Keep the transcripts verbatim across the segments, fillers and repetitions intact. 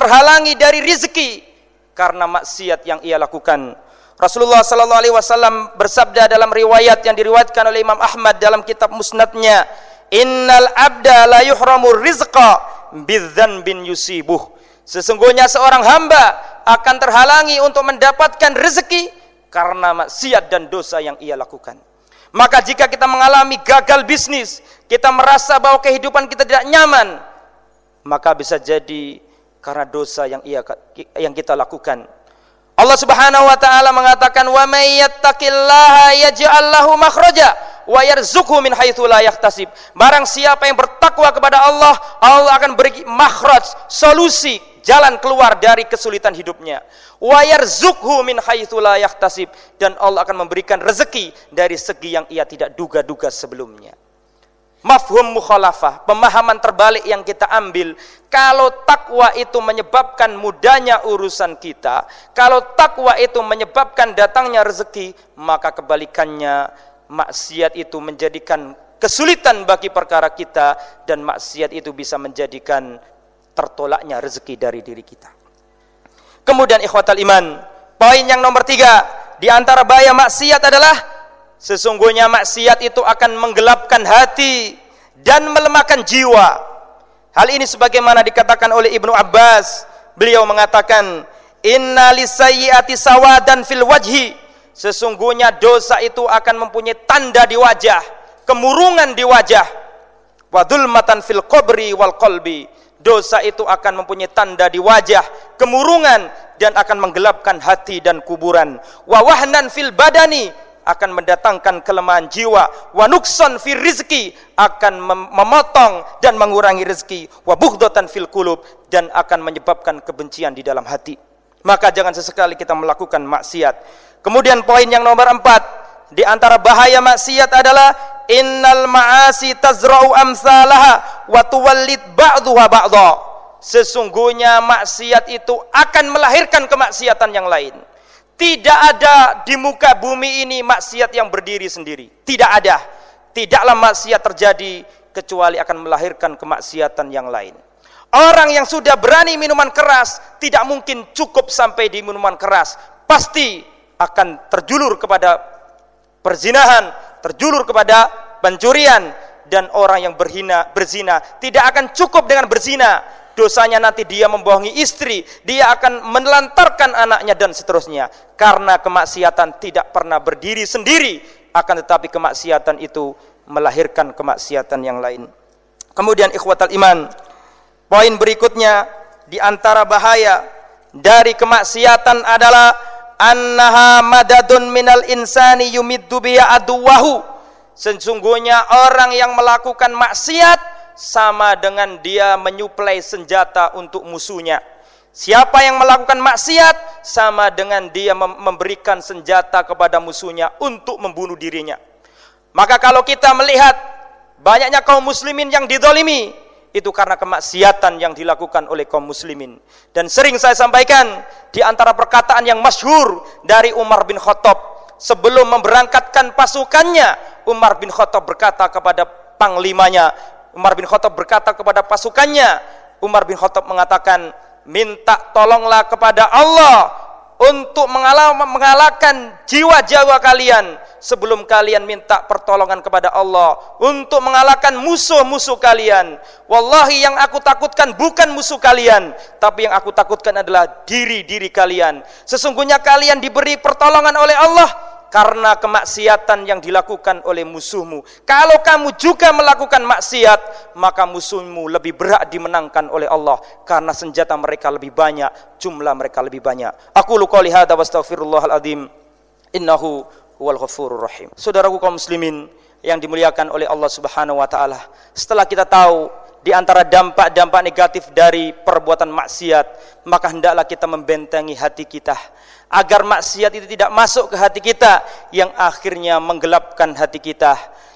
terhalangi dari rizki karena maksiat yang ia lakukan. Rasulullah sallallahu alaihi wasallam bersabda dalam riwayat yang diriwayatkan oleh Imam Ahmad dalam kitab Musnadnya, "Innal abda la yuhramu rizqa bidzanbin yusibuh." Sesungguhnya seorang hamba akan terhalangi untuk mendapatkan rezeki karena maksiat dan dosa yang ia lakukan. Maka jika kita mengalami gagal bisnis, kita merasa bahwa kehidupan kita tidak nyaman, maka bisa jadi karena dosa yang ia yang kita lakukan. Allah Subhanahu wa taala mengatakan, "Wa may yattaqillaha yaj'al lahu makhraja wa yarzuqhu min haitsu la yahtasib." Barang siapa yang bertakwa kepada Allah, Allah akan beri makhraj, solusi, jalan keluar dari kesulitan hidupnya. Wa yarzuqhu min haitsu la yahtasib, dan Allah akan memberikan rezeki dari segi yang ia tidak duga-duga sebelumnya. Mafhum mukhalafah, pemahaman terbalik yang kita ambil, kalau takwa itu menyebabkan mudahnya urusan kita, kalau takwa itu menyebabkan datangnya rezeki, maka kebalikannya maksiat itu menjadikan kesulitan bagi perkara kita, dan maksiat itu bisa menjadikan tertolaknya rezeki dari diri kita. Kemudian ikhwatal iman, poin yang nomor tiga, di antara bahaya maksiat adalah sesungguhnya maksiat itu akan menggelapkan hati dan melemahkan jiwa. Hal ini sebagaimana dikatakan oleh Ibnu Abbas, beliau mengatakan, "Inna lisayyi'ati sawadan fil wajhi." Sesungguhnya dosa itu akan mempunyai tanda di wajah, kemurungan di wajah. Wa dzulmatan fil qabri wal qalbi. Dosa itu akan mempunyai tanda di wajah, kemurungan, dan akan menggelapkan hati dan kuburan. Wa wahnan fil badani, akan mendatangkan kelemahan jiwa. Wa nuksan fil rizki, akan memotong dan mengurangi rezeki. Wa bughdatan fil qulub, dan akan menyebabkan kebencian di dalam hati. Maka jangan sesekali kita melakukan maksiat. Kemudian poin yang nomor empat, di antara bahaya maksiat adalah innal ma'asi tazra'u amsalaha wa tuwallid ba'dhuha ba'dha. Sesungguhnya maksiat itu akan melahirkan kemaksiatan yang lain. Tidak ada di muka bumi ini maksiat yang berdiri sendiri. Tidak ada. Tidaklah maksiat terjadi kecuali akan melahirkan kemaksiatan yang lain. Orang yang sudah berani minuman keras tidak mungkin cukup sampai di minuman keras. Pasti akan terjulur kepada perzinahan, terjulur kepada pencurian, dan orang yang berhina, berzina tidak akan cukup dengan berzina. Dosanya nanti dia membohongi istri, dia akan menelantarkan anaknya, dan seterusnya. Karena kemaksiatan tidak pernah berdiri sendiri, akan tetapi kemaksiatan itu melahirkan kemaksiatan yang lain. Kemudian ikhwatal iman, poin berikutnya, di antara bahaya dari kemaksiatan adalah annaha madadun minal insani yumiddu biya aduwahu. Sesungguhnya orang yang melakukan maksiat sama dengan dia menyuplai senjata untuk musuhnya. Siapa yang melakukan maksiat sama dengan dia memberikan senjata kepada musuhnya untuk membunuh dirinya. Maka kalau kita melihat banyaknya kaum muslimin yang dizalimi, itu karena kemaksiatan yang dilakukan oleh kaum muslimin. Dan sering saya sampaikan, di antara perkataan yang masyhur dari Umar bin Khattab sebelum memberangkatkan pasukannya, Umar bin Khattab berkata kepada panglimanya, Umar bin Khattab berkata kepada pasukannya, Umar bin Khattab mengatakan, minta tolonglah kepada Allah untuk mengalah, mengalahkan jiwa-jiwa kalian sebelum kalian minta pertolongan kepada Allah untuk mengalahkan musuh-musuh kalian. Wallahi, yang aku takutkan bukan musuh kalian, tapi yang aku takutkan adalah diri-diri kalian. Sesungguhnya kalian diberi pertolongan oleh Allah karena kemaksiatan yang dilakukan oleh musuhmu. Kalau kamu juga melakukan maksiat, maka musuhmu lebih berat dimenangkan oleh Allah karena senjata mereka lebih banyak, jumlah mereka lebih banyak. Aku lu qouli hadza wastaghfirullahal azim, innahu huwal ghafurur rahim. Saudaraku kaum muslimin yang dimuliakan oleh Allah Subhanahu wa taala, setelah kita tahu di antara dampak-dampak negatif dari perbuatan maksiat, maka hendaklah kita membentengi hati kita agar maksiat itu tidak masuk ke hati kita yang akhirnya menggelapkan hati kita.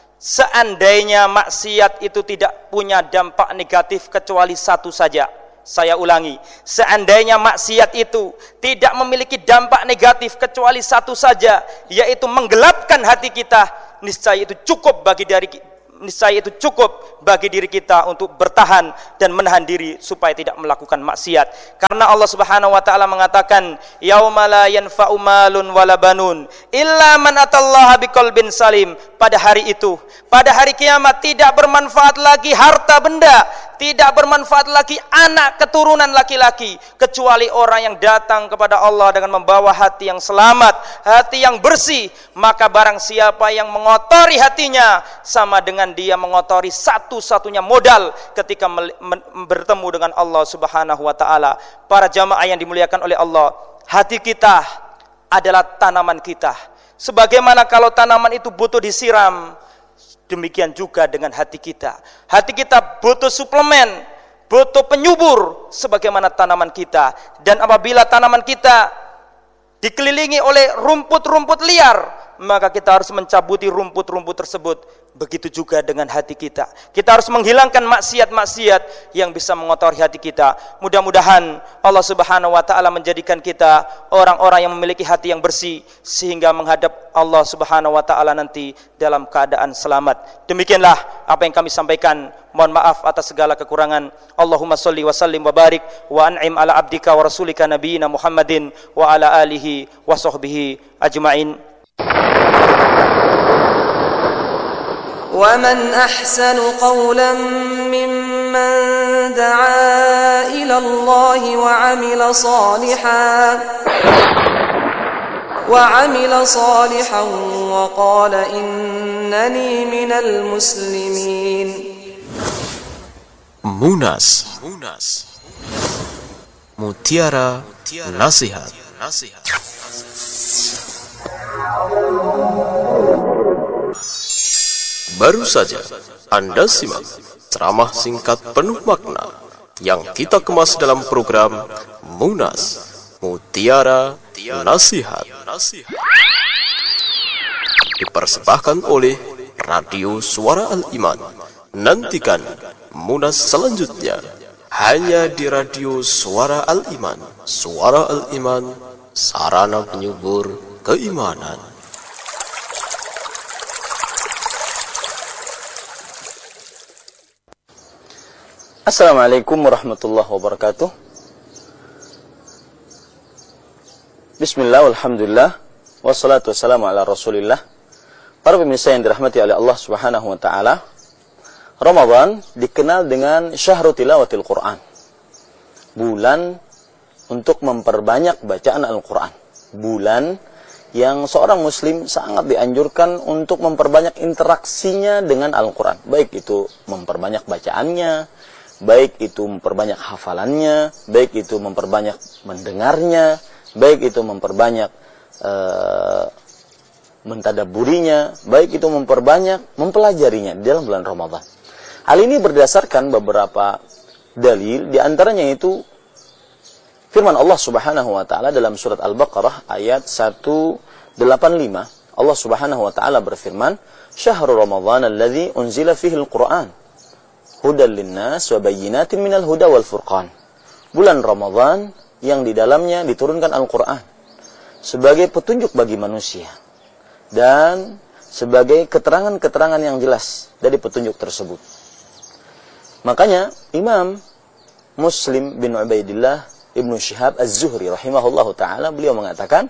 Seandainya maksiat itu tidak punya dampak negatif kecuali satu saja, saya ulangi, seandainya maksiat itu tidak memiliki dampak negatif kecuali satu saja, yaitu menggelapkan hati kita, niscaya itu cukup bagi dari niscaya itu cukup bagi diri kita untuk bertahan dan menahan diri supaya tidak melakukan maksiat. Karena Allah Subhanahu wa taala mengatakan, yauma la yanfa'u malun wala banun illa man atallaha biqalbin salim. Pada hari itu, pada hari kiamat tidak bermanfaat lagi harta benda, tidak bermanfaat lagi anak keturunan laki-laki, kecuali orang yang datang kepada Allah dengan membawa hati yang selamat, hati yang bersih. Maka barang siapa yang mengotori hatinya, sama dengan dia mengotori satu-satunya modal ketika bertemu dengan Allah Subhanahu wa taala. Para jamaah yang dimuliakan oleh Allah, hati kita adalah tanaman kita. Sebagaimana kalau tanaman itu butuh disiram, demikian juga dengan hati kita. Hati kita butuh suplemen, butuh penyubur sebagaimana tanaman kita. Dan apabila tanaman kita dikelilingi oleh rumput-rumput liar, maka kita harus mencabuti rumput-rumput tersebut. Begitu juga dengan hati kita. Kita harus menghilangkan maksiat-maksiat yang bisa mengotori hati kita. Mudah-mudahan Allah Subhanahu wa taala menjadikan kita orang-orang yang memiliki hati yang bersih sehingga menghadap Allah Subhanahu wa taala nanti dalam keadaan selamat. Demikianlah apa yang kami sampaikan. Mohon maaf atas segala kekurangan. Allahumma sholli wa sallim wa barik wa an'im ala abdika wa rasulika nabiyina Muhammadin wa ala alihi wa sahbihi ajma'in. ومن أحسن قولا ممن دعا إلى الله وعمل صالحا وعمل صالحا وقال إنني من المسلمين. Munas, Mutiara Nasihat. Baru saja Anda simak ceramah singkat penuh makna yang kita kemas dalam program Munas Mutiara Nasihat, dipersembahkan oleh Radio Suara Al-Iman. Nantikan Munas selanjutnya hanya di Radio Suara Al-Iman. Suara Al-Iman, sarana penyubur keimanan. Assalamualaikum warahmatullahi wabarakatuh. Bismillah, alhamdulillah, wassalatu wassalamu ala rasulillah. Para pemirsa yang dirahmati oleh Allah Subhanahu wa ta'ala, Ramadan dikenal dengan syahrul tilawatil Quran, bulan untuk memperbanyak bacaan Al-Quran, bulan yang seorang muslim sangat dianjurkan untuk memperbanyak interaksinya dengan Al-Quran, baik itu memperbanyak bacaannya, baik itu memperbanyak hafalannya, baik itu memperbanyak mendengarnya, baik itu memperbanyak uh, mentadaburinya, baik itu memperbanyak mempelajarinya di dalam bulan Ramadan. Hal ini berdasarkan beberapa dalil, di antaranya itu firman Allah Subhanahu wa taala dalam surat Al-Baqarah ayat seratus delapan puluh lima. Allah Subhanahu wa taala berfirman, "Syahrul Ramadhan alladzi unzila fihi al-Qur'an hudal linnas wa bayyinatin minal huda wal furqan." Bulan Ramadan yang di dalamnya diturunkan Al-Qur'an sebagai petunjuk bagi manusia dan sebagai keterangan-keterangan yang jelas dari petunjuk tersebut. Makanya Imam Muslim bin Ubaidillah Ibnu Syihab Az-Zuhri rahimahullahu taala beliau mengatakan,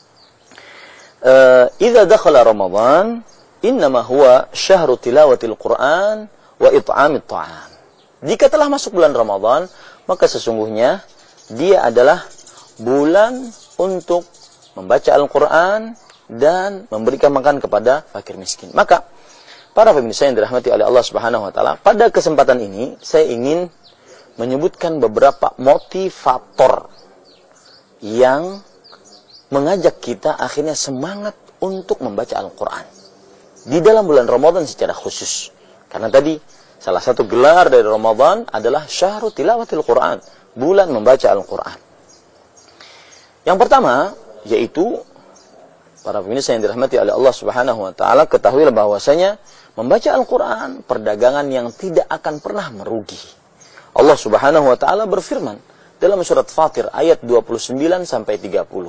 "Idza dakhala Ramadan innama huwa syahru tilawatil Qur'an wa it'amit ta'am." Jika telah masuk bulan Ramadan, maka sesungguhnya dia adalah bulan untuk membaca Al-Quran dan memberikan makan kepada fakir miskin. Maka para pemirsa yang dirahmati oleh Allah Subhanahu wa taala, pada kesempatan ini saya ingin menyebutkan beberapa motivator yang mengajak kita akhirnya semangat untuk membaca Al-Quran di dalam bulan Ramadan secara khusus. Karena tadi salah satu gelar dari Ramadan adalah syahrul tilawatil Quran, bulan membaca Al-Quran. Yang pertama yaitu, para pemirsa yang dirahmati oleh Allah Subhanahu wa taala, ketahuilah bahwasanya membaca Al-Quran perdagangan yang tidak akan pernah merugi. Allah Subhanahu wa taala berfirman dalam surat Fatir ayat dua puluh sembilan sampai tiga puluh.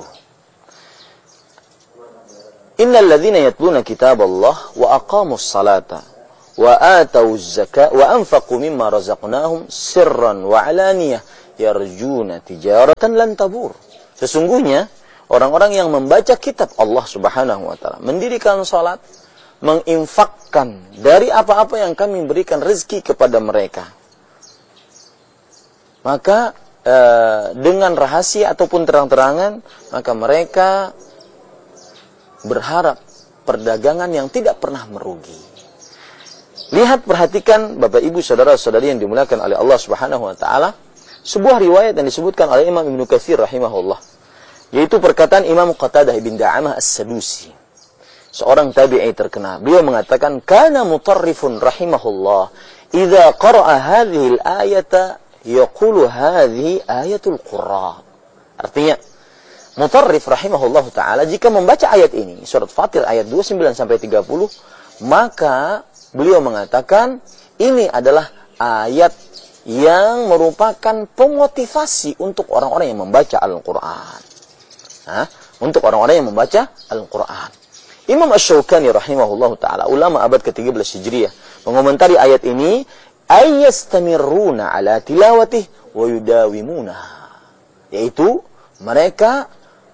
Innal ladzina yatluna kitaballah wa aqamus salata wa atawuz zakata wa anfaqu mimma razaqnahum sirran wa alaniyah yarjuna tijaratan lan tabur. Sesungguhnya orang-orang yang membaca kitab Allah Subhanahu wa taala, mendirikan salat, menginfakkan dari apa-apa yang kami berikan rezeki kepada mereka, maka eh, dengan rahasia ataupun terang-terangan, maka mereka berharap perdagangan yang tidak pernah merugi. Lihat, perhatikan Bapak Ibu saudara-saudari yang dimuliakan oleh Allah Subhanahu wa taala, sebuah riwayat yang disebutkan oleh Imam Ibnu Katsir rahimahullah, yaitu perkataan Imam Qatadah bin Da'amah As-Sadusi, seorang tabi'i terkenal. Beliau mengatakan, kana Mutarrifun rahimahullah idza qara'a hadhihi al-ayata yaqulu hadhihi ayatul qurra. Artinya, Mutarrif rahimahullah taala jika membaca ayat ini, surat Fatir ayat dua puluh sembilan sampai tiga puluh, maka beliau mengatakan ini adalah ayat yang merupakan pemotivasi untuk orang-orang yang membaca Al-Qur'an. Hah? Untuk orang-orang yang membaca Al-Qur'an. Imam Asy-Syaukani rahimahullah taala, ulama abad ke tiga belas Hijriah, mengomentari ayat ini, ayyastamirruna ala tilawatih wa yudawimuna, yaitu mereka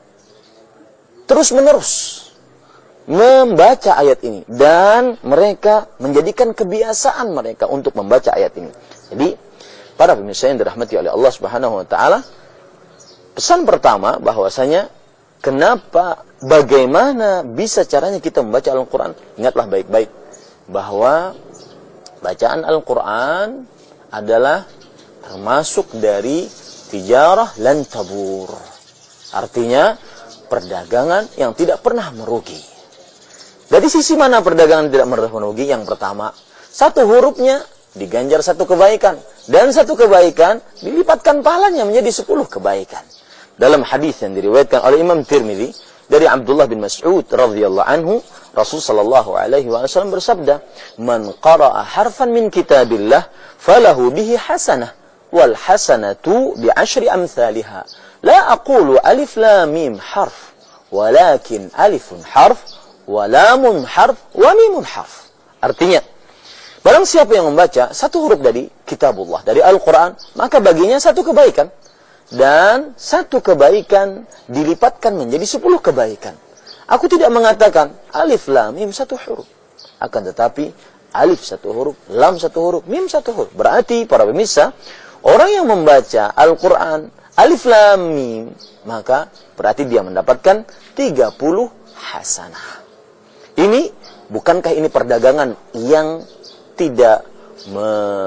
terus-menerus membaca ayat ini dan mereka menjadikan kebiasaan mereka untuk membaca ayat ini. Jadi, para pemirsa yang dirahmati oleh Allah Subhanahu wa taala, pesan pertama bahwasanya kenapa, bagaimana bisa caranya kita membaca Al-Qur'an? Ingatlah baik-baik bahwa bacaan Al-Qur'an adalah termasuk dari tijarah lan tabur. Artinya perdagangan yang tidak pernah merugi. Dari sisi mana perdagangan tidak pernah merugi? Yang pertama, satu hurufnya diganjar satu kebaikan, dan satu kebaikan dilipatkan pahalanya menjadi sepuluh kebaikan. Dalam hadis yang diriwayatkan oleh Imam Tirmidzi dari Abdullah bin Mas'ud radhiyallahu anhu, Rasul sallallahu alaihi wasallam bersabda, "Man qara'a harfan min kitabillah falahu bihi hasanah wal hasanatu bi asyri amsalha. La aqulu alif lam mim harf, walakin alifun harf wa lamun harf wa mimun harf." Artinya, barang siapa yang membaca satu huruf dari kitabullah, dari Al-Qur'an, maka baginya satu kebaikan. Dan satu kebaikan dilipatkan menjadi sepuluh kebaikan. Aku tidak mengatakan alif lam mim satu huruf, akan tetapi alif satu huruf, lam satu huruf, mim satu huruf. Berarti para pemirsa, orang yang membaca Al-Quran alif lam mim, maka berarti dia mendapatkan tiga puluh hasanah. Ini, bukankah ini perdagangan yang tidak me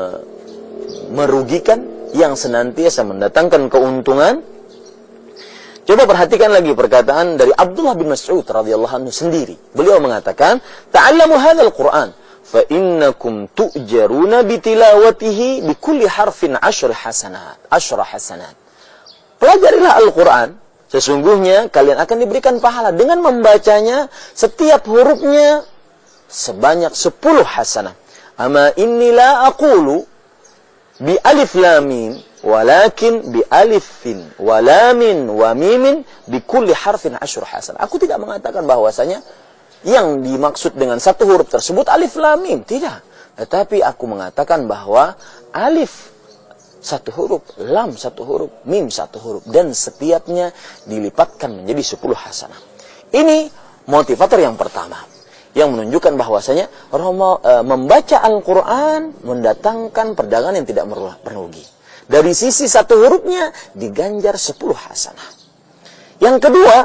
merugikan, yang senantiasa mendatangkan keuntungan? Coba perhatikan lagi perkataan dari Abdullah bin Mas'ud radhiyallahu anhu sendiri. Beliau mengatakan, "Ta'allamu hadzal Qur'an fa innakum tu'jaruna bi tilawatihi bi kulli harfin asyr hasanat." Asyra hasanat. Pelajarilah Al-Qur'an, sesungguhnya kalian akan diberikan pahala dengan membacanya setiap hurufnya sebanyak sepuluh hasanah. Ama inni la aqulu bi alif lam mim, walakin bi alifin wa lamin wa mimin bi kulli harfin asyr hasanah. Aku tidak mengatakan bahwasanya yang dimaksud dengan satu huruf tersebut alif lam mim, tidak. Tetapi aku mengatakan bahwa alif satu huruf, lam satu huruf, mim satu huruf, dan setiapnya dilipatkan menjadi sepuluh hasanah. Ini motivator yang pertama, yang menunjukkan bahwasanya Roma, e, membaca Al-Quran mendatangkan perdagangan yang tidak merugi. Dari sisi satu hurufnya diganjar sepuluh hasanah. Yang kedua,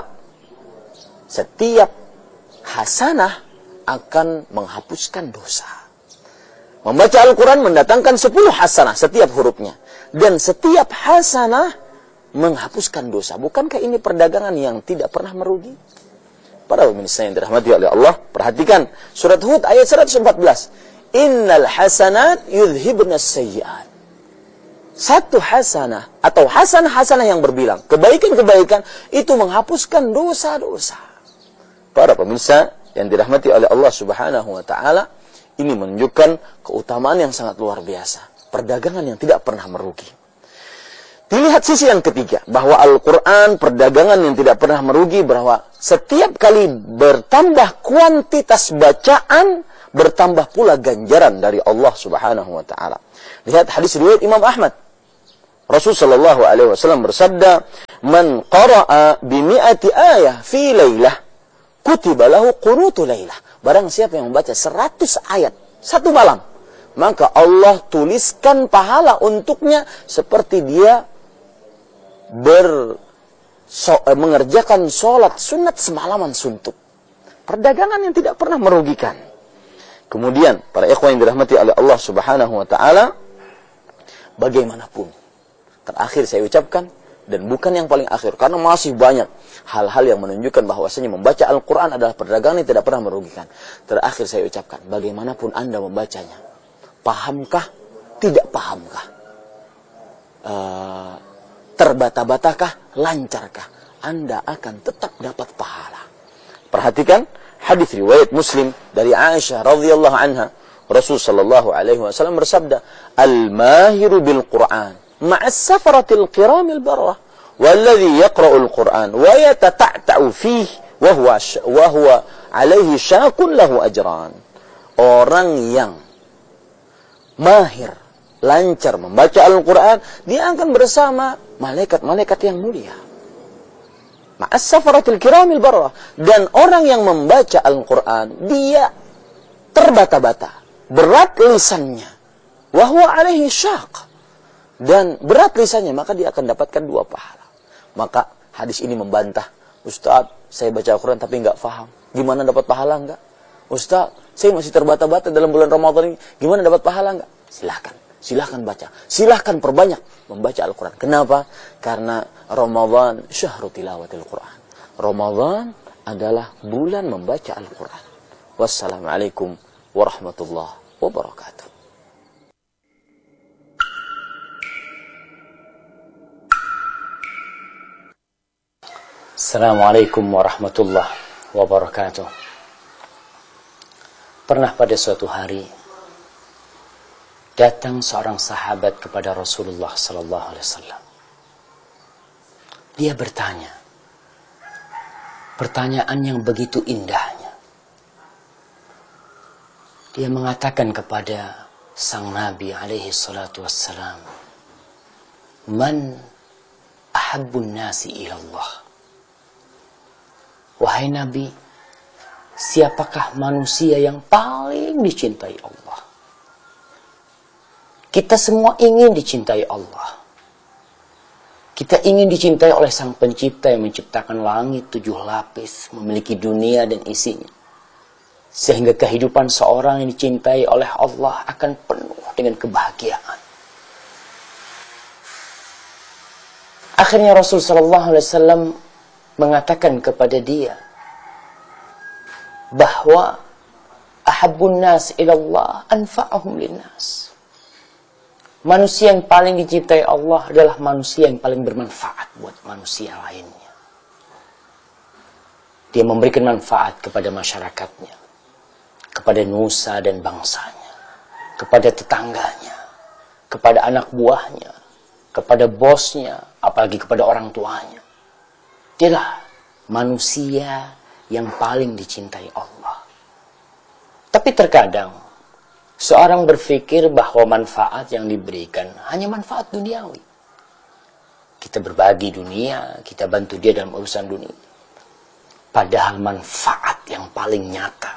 setiap hasanah akan menghapuskan dosa. Membaca Al-Quran mendatangkan sepuluh hasanah setiap hurufnya. Dan setiap hasanah menghapuskan dosa. Bukankah ini perdagangan yang tidak pernah merugi? Para pemirsa yang dirahmati oleh Allah, perhatikan surat Hud ayat seratus empat belas. Innal hasanat yudhibnas sayyi'at. Satu hasanah atau hasanah-hasanah yang berbilang, kebaikan-kebaikan itu menghapuskan dosa-dosa. Para pemirsa yang dirahmati oleh Allah Subhanahu wa taala, ini menunjukkan keutamaan yang sangat luar biasa. Perdagangan yang tidak pernah merugi. Dilihat sisi yang ketiga, bahwa Al-Quran perdagangan yang tidak pernah merugi, bahwa setiap kali bertambah kuantitas bacaan, bertambah pula ganjaran dari Allah Subhanahu wa taala. Lihat hadis riwayat Imam Ahmad. Rasul sallallahu alaihi wasallam bersabda, "Man qara'a bi mi'ati ayah fi lailah, kutiba lahu qunutu lailah." Barang siapa yang membaca seratus ayat satu malam, maka Allah tuliskan pahala untuknya seperti dia ber so, eh, mengerjakan sholat sunat semalaman suntuk. Perdagangan yang tidak pernah merugikan. Kemudian para ikhwan yang dirahmati oleh Allah Subhanahu wa taala, bagaimanapun terakhir saya ucapkan, dan bukan yang paling akhir, karena masih banyak hal-hal yang menunjukkan bahwasanya membaca Al-Quran adalah perdagangan yang tidak pernah merugikan. Terakhir saya ucapkan, bagaimanapun Anda membacanya, pahamkah, tidak pahamkah, uh, terbata-batakah, lancarkah, Anda akan tetap dapat pahala. Perhatikan hadis riwayat Muslim dari Aisyah radhiyallahu anha, Rasul sallallahu alaihi wasallam bersabda, "Al-mahiru bil Qur'an ma'as safaratil kiramil barrah, walladhi yaqra'ul Qur'an wa yatata'ta'u fihi wa huwa wa huwa alaihi syaqun lahu ajran." Orang yang mahir, lancar membaca Al-Quran, dia akan bersama malaikat-malaikat yang mulia. Ma'as safaratil kiramil barrah. Dan orang yang membaca Al-Quran, dia terbata-bata, berat lisannya, wa huwa alaihi syaq, dan berat lisannya, maka dia akan dapatkan dua pahala. Maka hadis ini membantah, "Ustaz, saya baca Al-Quran tapi enggak faham. Gimana dapat pahala enggak? Ustaz, saya masih terbata-bata dalam bulan Ramadan ini. Gimana dapat pahala enggak?" Silahkan, silahkan baca. Silahkan perbanyak membaca Al-Quran. Kenapa? Karena Ramadan syahrul tilawatil Quran. Ramadan adalah bulan membaca Al-Quran. Wassalamualaikum warahmatullahi wabarakatuh. Assalamualaikum warahmatullahi wabarakatuh. Pernah pada suatu hari datang seorang sahabat kepada Rasulullah sallallahu alaihi wasallam. Dia bertanya, pertanyaan yang begitu indahnya. Dia mengatakan kepada sang Nabi alaihi salatu wassalam, "Man ahabbun nasi ilallah?" Wahai Nabi, siapakah manusia yang paling dicintai Allah? Kita semua ingin dicintai Allah. Kita ingin dicintai oleh Sang Pencipta yang menciptakan langit tujuh lapis, memiliki dunia dan isinya. Sehingga kehidupan seorang yang dicintai oleh Allah akan penuh dengan kebahagiaan. Akhirnya Rasul sallallahu alaihi wasallam mengatakan kepada dia bahwa ahabbun nas ilallah anfa'ahum linnas. Manusia yang paling dicintai Allah adalah manusia yang paling bermanfaat buat manusia lainnya. Dia memberikan manfaat kepada masyarakatnya, kepada nusa dan bangsanya, kepada tetangganya, kepada anak buahnya, kepada bosnya, apalagi kepada orang tuanya. Dialah manusia yang paling dicintai Allah. Tapi terkadang seorang berpikir bahwa manfaat yang diberikan hanya manfaat duniawi. Kita berbagi dunia, kita bantu dia dalam urusan dunia. Padahal manfaat yang paling nyata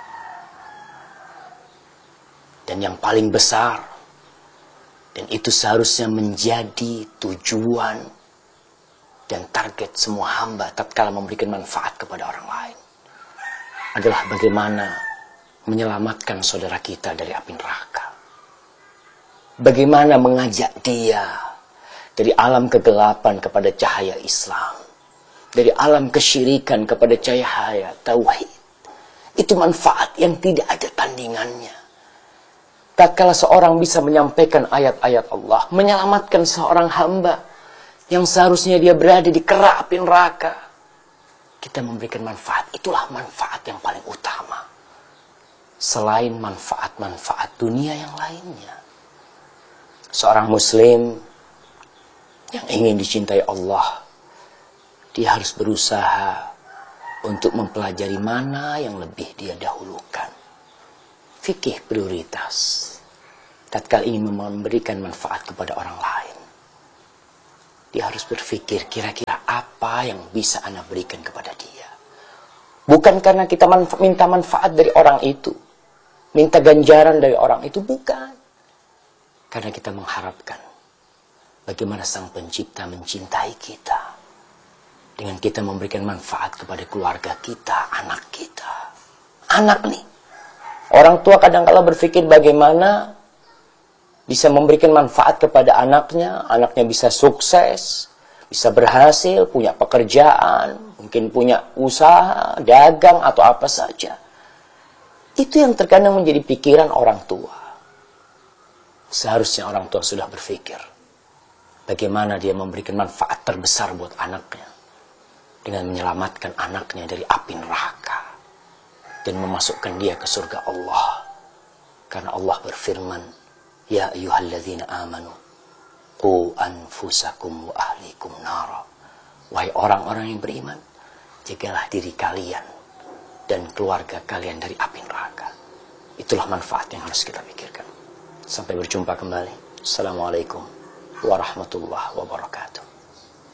dan yang paling besar, dan itu seharusnya menjadi tujuan dan target semua hamba tatkala memberikan manfaat kepada orang lain, adalah bagaimana menyelamatkan saudara kita dari api neraka. Bagaimana mengajak dia dari alam kegelapan kepada cahaya Islam, dari alam kesyirikan kepada cahaya tauhid. Itu manfaat yang tidak ada tandingannya. Tatkala seorang bisa menyampaikan ayat-ayat Allah, menyelamatkan seorang hamba yang seharusnya dia berada di kerak api neraka, kita memberikan manfaat. Itulah manfaat yang paling utama, selain manfaat-manfaat dunia yang lainnya. Seorang muslim yang ingin dicintai Allah, dia harus berusaha untuk mempelajari mana yang lebih dia dahulukan. fikih prioritas. Tatkala ingin memberikan manfaat kepada orang lain, dia harus berpikir kira-kira apa yang bisa ana berikan kepada dia. Bukan karena kita manfa- minta manfaat dari orang itu, minta ganjaran dari orang itu, bukan. Karena kita mengharapkan bagaimana Sang Pencipta mencintai kita dengan kita memberikan manfaat kepada keluarga kita, anak kita. Anak nih. Orang tua kadang-kala berpikir bagaimana bisa memberikan manfaat kepada anaknya, anaknya bisa sukses, bisa berhasil, punya pekerjaan, mungkin punya usaha, dagang, atau apa saja. Itu yang terkadang menjadi pikiran orang tua. Seharusnya orang tua sudah berpikir bagaimana dia memberikan manfaat terbesar buat anaknya dengan menyelamatkan anaknya dari api neraka dan memasukkan dia ke surga Allah. Karena Allah berfirman, ya ayyuhalladzina amanu qu anfusakum wa ahlikum nara. Wahai orang-orang yang beriman, jagalah diri kalian dan keluarga kalian dari api neraka. Itulah manfaat yang harus kita pikirkan. Sampai berjumpa kembali. Assalamualaikum warahmatullahi wabarakatuh.